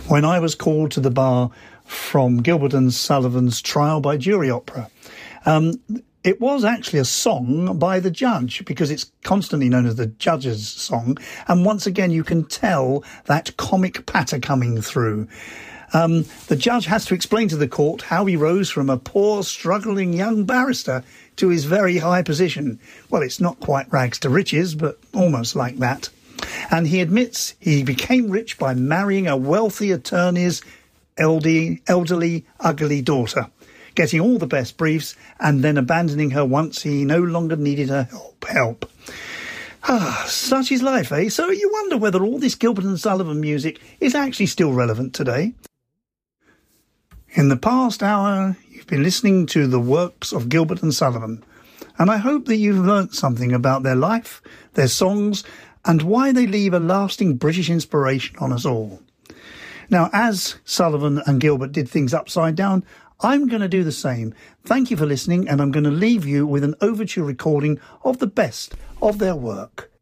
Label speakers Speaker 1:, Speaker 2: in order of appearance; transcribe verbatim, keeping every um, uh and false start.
Speaker 1: When I Was Called to the Bar from Gilbert and Sullivan's Trial by Jury Opera. Um, it was actually a song by the judge, because it's constantly known as the judge's song. And once again, you can tell that comic patter coming through. Um, the judge has to explain to the court how he rose from a poor, struggling young barrister to his very high position. Well, it's not quite rags to riches, but almost like that. And he admits he became rich by marrying a wealthy attorney's elderly, elderly, ugly daughter, getting all the best briefs and then abandoning her once he no longer needed her help. help. Ah, such is life, eh? So you wonder whether all this Gilbert and Sullivan music is actually still relevant today. In the past hour, you've been listening to the works of Gilbert and Sullivan, and I hope that you've learnt something about their life, their songs, and why they leave a lasting British inspiration on us all. Now, as Sullivan and Gilbert did things upside down, I'm going to do the same. Thank you for listening, and I'm going to leave you with an overture recording of the best of their work.